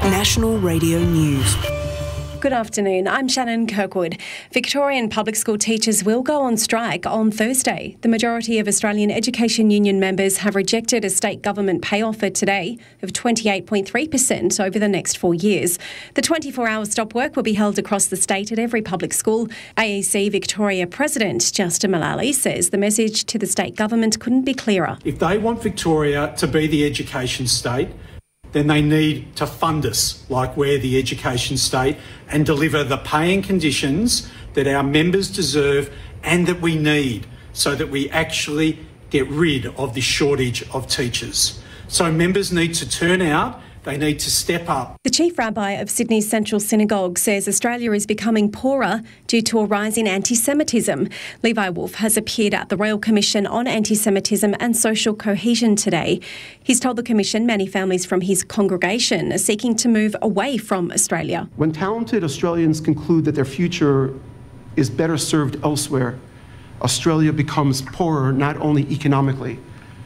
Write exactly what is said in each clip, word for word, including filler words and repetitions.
National Radio News. Good afternoon, I'm Shannon Kirkwood. Victorian public school teachers will go on strike on Thursday. The majority of Australian Education Union members have rejected a state government pay offer today of twenty-eight point three percent over the next four years. The twenty-four hour stop work will be held across the state at every public school. A E C Victoria President Justin Mullally says the message to the state government couldn't be clearer. If they want Victoria to be the education state, then they need to fund us like we're the education state and deliver the pay and conditions that our members deserve and that we need so that we actually get rid of this shortage of teachers. So members need to turn out. They need to step up. The Chief Rabbi of Sydney's Central Synagogue says Australia is becoming poorer due to a rise in anti-Semitism. Levi Wolf has appeared at the Royal Commission on Anti-Semitism and Social Cohesion today. He's told the Commission many families from his congregation are seeking to move away from Australia. When talented Australians conclude that their future is better served elsewhere, Australia becomes poorer not only economically,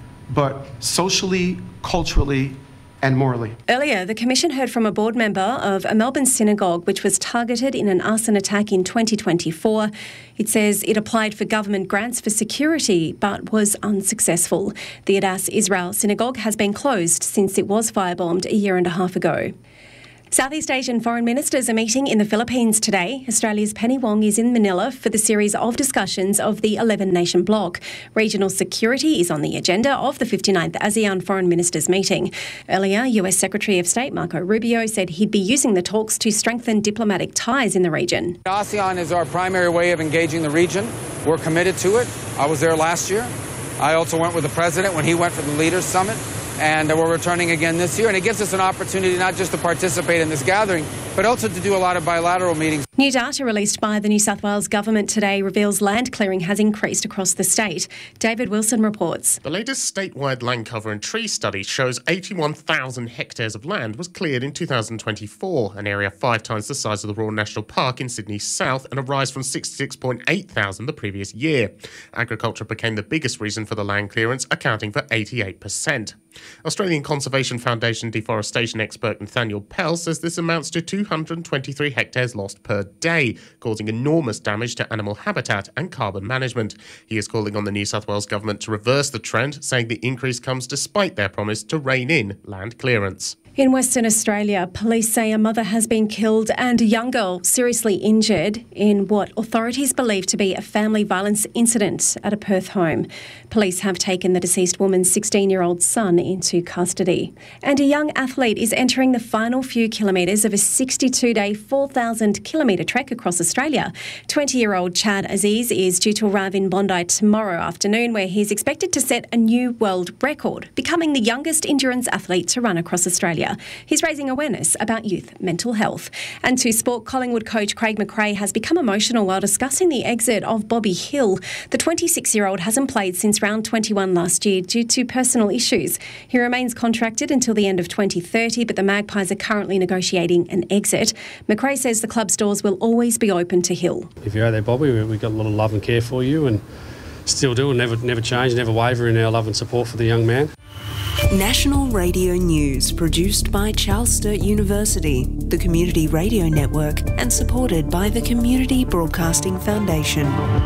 but socially, culturally, and morally. Earlier, the Commission heard from a board member of a Melbourne synagogue which was targeted in an arson attack in twenty twenty-four. It says it applied for government grants for security but was unsuccessful. The Adass Israel synagogue has been closed since it was firebombed a year and a half ago. Southeast Asian foreign ministers are meeting in the Philippines today. Australia's Penny Wong is in Manila for the series of discussions of the eleven-nation bloc. Regional security is on the agenda of the fifty-ninth ASEAN Foreign Ministers meeting. Earlier, U S Secretary of State Marco Rubio said he'd be using the talks to strengthen diplomatic ties in the region. ASEAN is our primary way of engaging the region. We're committed to it. I was there last year. I also went with the President when he went for the Leaders Summit. And we're returning again this year. And it gives us an opportunity not just to participate in this gathering, but also to do a lot of bilateral meetings. New data released by the New South Wales government today reveals land clearing has increased across the state. David Wilson reports. The latest statewide land cover and tree study shows eighty-one thousand hectares of land was cleared in two thousand twenty-four, an area five times the size of the Royal National Park in Sydney South and a rise from sixty-six point eight thousand the previous year. Agriculture became the biggest reason for the land clearance, accounting for eighty-eight percent. Australian Conservation Foundation deforestation expert Nathaniel Pell says this amounts to two hundred twenty-three hectares lost per day, causing enormous damage to animal habitat and carbon management. He is calling on the New South Wales government to reverse the trend, saying the increase comes despite their promise to rein in land clearance. In Western Australia, police say a mother has been killed and a young girl seriously injured in what authorities believe to be a family violence incident at a Perth home. Police have taken the deceased woman's sixteen-year-old son into custody. And a young athlete is entering the final few kilometres of a sixty-two day, four thousand kilometre trek across Australia. twenty-year-old Chad Aziz is due to arrive in Bondi tomorrow afternoon, where he's expected to set a new world record, becoming the youngest endurance athlete to run across Australia. He's raising awareness about youth mental health. And to sport, Collingwood coach Craig McRae has become emotional while discussing the exit of Bobby Hill. The twenty-six-year-old hasn't played since round twenty-one last year due to personal issues. He remains contracted until the end of twenty thirty, but the Magpies are currently negotiating an exit. McRae says the club's doors will always be open to Hill. If you're out there, Bobby, we've got a lot of love and care for you and still do, and never, never change, never waver in our love and support for the young man. National Radio News, produced by Charles Sturt University, the Community Radio Network, and supported by the Community Broadcasting Foundation.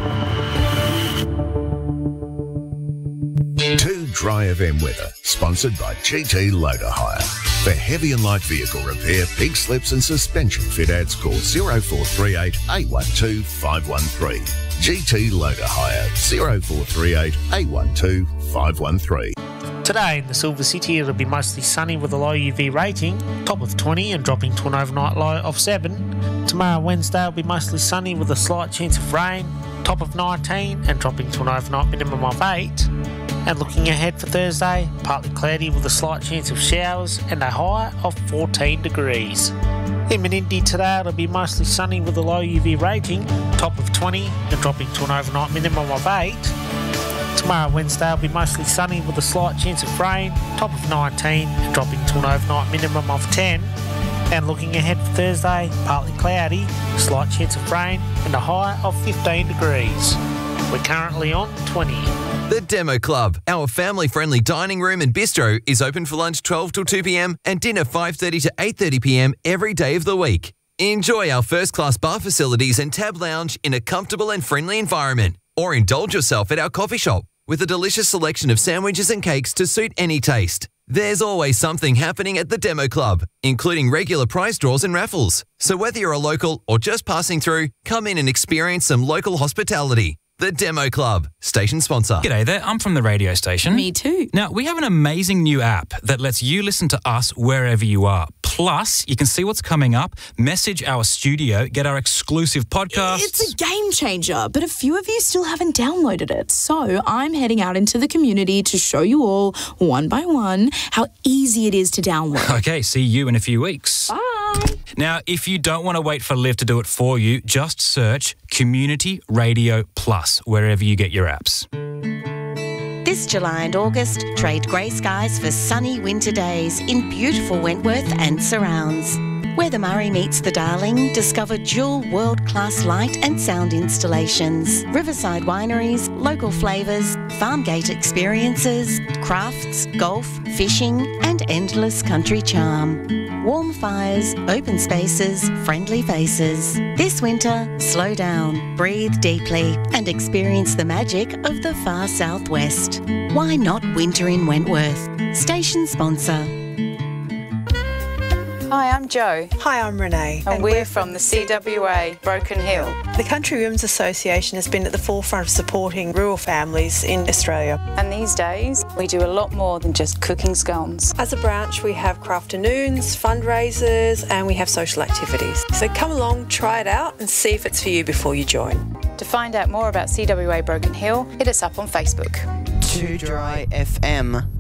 Two Dry F M weather, sponsored by G T Loader Hire. For heavy and light vehicle repair, pig slips and suspension fit outs, call zero four three eight, eight one two, five one three. G T Loader Hire, zero four three eight, eight one two, five one three. Today in the Silver City, it'll be mostly sunny with a low U V rating, top of twenty and dropping to an overnight low of seven. Tomorrow, Wednesday, will be mostly sunny with a slight chance of rain, top of nineteen and dropping to an overnight minimum of eight. And looking ahead for Thursday, partly cloudy with a slight chance of showers and a high of fourteen degrees. In Menindee today, it'll be mostly sunny with a low U V rating, top of twenty and dropping to an overnight minimum of eight. Tomorrow, Wednesday, will be mostly sunny with a slight chance of rain, top of nineteen and dropping to an overnight minimum of ten. And looking ahead for Thursday, partly cloudy, slight chance of rain and a high of fifteen degrees. We're currently on twenty. The Demo Club, our family-friendly dining room and bistro, is open for lunch twelve till two p m and dinner five thirty to eight thirty p m every day of the week. Enjoy our first-class bar facilities and tab lounge in a comfortable and friendly environment, or indulge yourself at our coffee shop with a delicious selection of sandwiches and cakes to suit any taste. There's always something happening at the Demo Club, including regular prize draws and raffles. So whether you're a local or just passing through, come in and experience some local hospitality. The Demo Club, station sponsor. G'day there, I'm from the radio station. Me too. Now, we have an amazing new app that lets you listen to us wherever you are. Plus, you can see what's coming up, message our studio, get our exclusive podcasts. It's a game changer, but a few of you still haven't downloaded it. So I'm heading out into the community to show you all, one by one, how easy it is to download. Okay, see you in a few weeks. Bye. Now, if you don't want to wait for Liv to do it for you, just search Community Radio Plus wherever you get your apps. This July and August, trade grey skies for sunny winter days in beautiful Wentworth and surrounds. Where the Murray meets the Darling, discover dual world-class light and sound installations, riverside wineries, local flavours, farm gate experiences, crafts, golf, fishing and endless country charm. Warm fires, open spaces, friendly faces. This winter, slow down, breathe deeply and experience the magic of the far southwest. Why not winter in Wentworth? Station sponsor. Hi, I'm Jo. Hi, I'm Renee. And, and we're, we're from the C W A Broken Hill. The Country Women's Association has been at the forefront of supporting rural families in Australia. And these days, we do a lot more than just cooking scones. As a branch, we have crafternoons, fundraisers, and we have social activities. So come along, try it out, and see if it's for you before you join. To find out more about C W A Broken Hill, hit us up on Facebook. Too Dry F M.